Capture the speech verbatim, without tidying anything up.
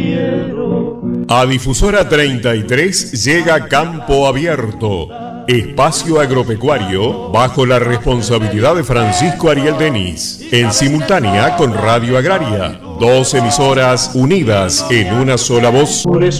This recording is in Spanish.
quiero. A Difusora treinta y tres llega Campo Abierto, espacio agropecuario bajo la responsabilidad de Francisco Ariel Denis, en simultánea con Radio Agraria, dos emisoras unidas en una sola voz. Por eso